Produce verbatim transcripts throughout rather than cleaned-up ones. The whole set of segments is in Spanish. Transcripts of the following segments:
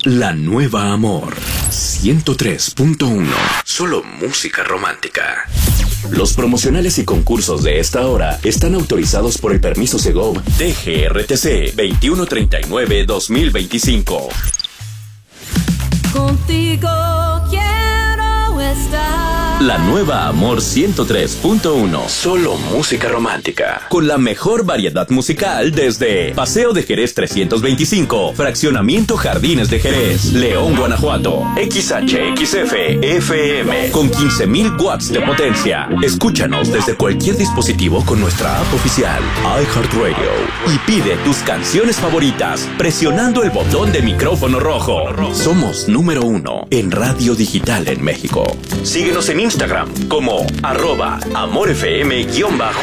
La Nueva Amor ciento tres punto uno. Solo música romántica. Los promocionales y concursos de esta hora están autorizados por el permiso Segov D G R T C veintiuno treinta y nueve guión dos mil veinticinco. Contigo quiero estar. La Nueva Amor ciento tres punto uno. Solo música romántica. Con la mejor variedad musical desde Paseo de Jerez trescientos veinticinco, Fraccionamiento Jardines de Jerez, León, Guanajuato. X H X F F M con quince mil watts de potencia. Escúchanos desde cualquier dispositivo con nuestra app oficial iHeartRadio y pide tus canciones favoritas presionando el botón de micrófono rojo. Somos número uno en radio digital en México. Síguenos en Instagram como arroba amorfm-mx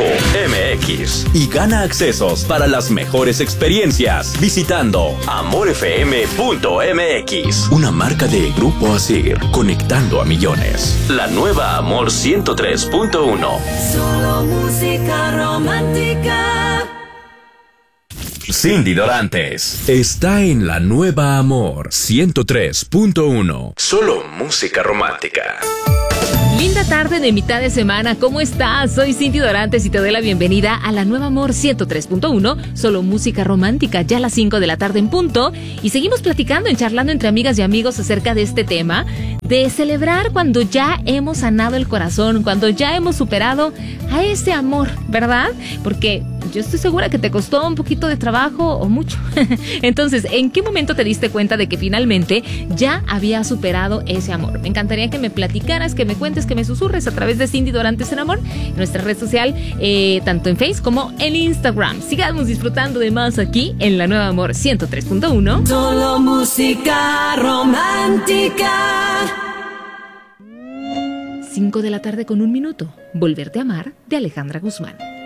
y gana accesos para las mejores experiencias visitando amorfm punto m x. Una marca de Grupo Asir, conectando a millones. La Nueva Amor ciento tres punto uno. Solo música romántica. Cindy Dorantes está en La Nueva Amor ciento tres punto uno. Solo música romántica. Linda tarde de mitad de semana, ¿cómo estás? Soy Cindy Dorantes y te doy la bienvenida a La Nueva Amor ciento tres punto uno, solo música romántica, ya a las cinco de la tarde en punto. Y seguimos platicando, en charlando entre amigas y amigos acerca de este tema, de celebrar cuando ya hemos sanado el corazón, cuando ya hemos superado a ese amor, ¿verdad? Porque yo estoy segura que te costó un poquito de trabajo o mucho. Entonces, ¿en qué momento te diste cuenta de que finalmente ya había superado ese amor? Me encantaría que me platicaras, que me cuentes, que me susurres a través de Cindy Dorantes en Amor, en nuestra red social, eh, tanto en Facebook como en Instagram. Sigamos disfrutando de más aquí en La Nueva Amor ciento tres punto uno. Solo música romántica. cinco de la tarde con un minuto. Volverte a amar, de Alejandra Guzmán.